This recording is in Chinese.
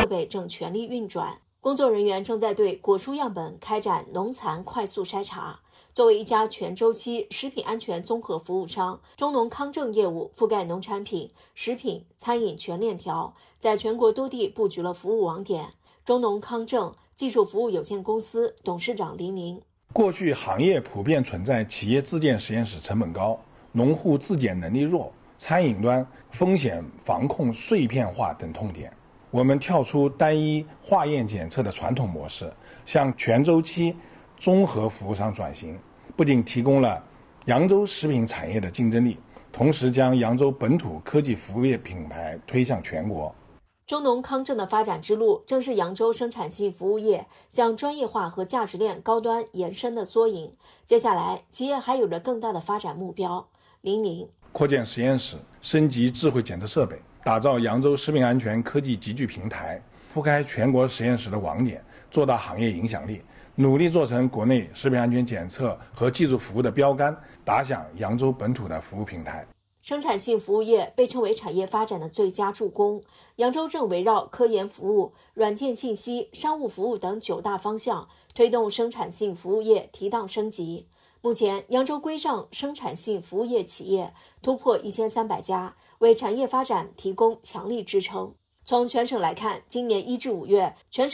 备正全力运转。工作人员正在对果蔬样本开展农残快速筛查。作为一家全周期食品安全综合服务商，中农康正业务覆盖农产品、食品、餐饮全链条，在全国多地布局了服务网点。中农康正技术服务有限公司董事长林林： 过去行业普遍存在企业自建实验室成本高、农户自检能力弱、餐饮端风险防控碎片化等痛点。我们跳出单一化验检测的传统模式，向全周期综合服务商转型，不仅提供了扬州食品产业的竞争力，同时将扬州本土科技服务业品牌推向全国。 中农康正的发展之路，正是扬州生产性服务业向专业化和价值链高端延伸的缩影。接下来，企业还有着更大的发展目标。林林： 扩建实验室，升级智慧检测设备，打造扬州食品安全科技集聚平台，铺开全国实验室的网点，做大行业影响力，努力做成国内食品安全检测和技术服务的标杆，打响扬州本土的服务平台。 生产性服务业被称为产业发展的最佳助攻，扬州正围绕科研服务、软件信息、商务服务等9大方向，推动生产性服务业提档升级。目前，扬州规上生产性服务业企业突破1300家，为产业发展提供强力支撑。从全省来看，今年1至5月，全省